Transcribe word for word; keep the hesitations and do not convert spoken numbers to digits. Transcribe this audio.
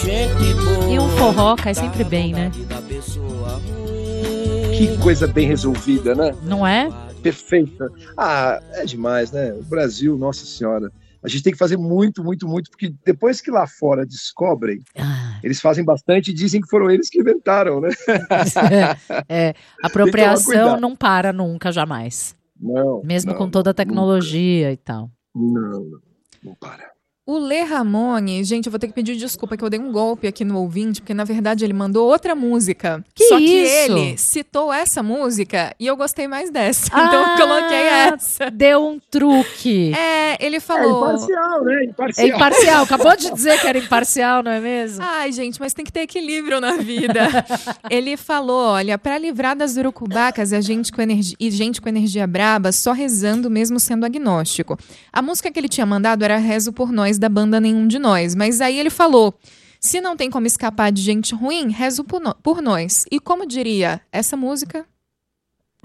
E um forró cai sempre bem, né? Que coisa bem resolvida, né? Não é? Perfeita. Ah, é demais, né? O Brasil, nossa senhora. A gente tem que fazer muito, muito, muito, porque depois que lá fora descobrem, Ah. eles fazem bastante e dizem que foram eles que inventaram, né? É, apropriação não para nunca, jamais. Não. Mesmo não, com toda a tecnologia nunca. e tal. Não, não, não para. O Lê Ramone, gente, eu vou ter que pedir desculpa que eu dei um golpe aqui no ouvinte, porque na verdade ele mandou outra música. Que Só que isso? ele citou essa música e eu gostei mais dessa. Ah, então eu coloquei essa. Deu um truque. É, ele É falou... imparcial, né? É Imparcial. imparcial. Acabou de dizer que era imparcial, não é mesmo? Ai, gente, mas tem que ter equilíbrio na vida. Ele falou, olha, pra livrar das urucubacas a gente com energia, e gente com energia braba, só rezando mesmo sendo agnóstico. A música que ele tinha mandado era Rezo por Nós, da banda Nenhum de Nós. Mas aí ele falou, se não tem como escapar de gente ruim, rezo por, no- por nós. E como diria essa música...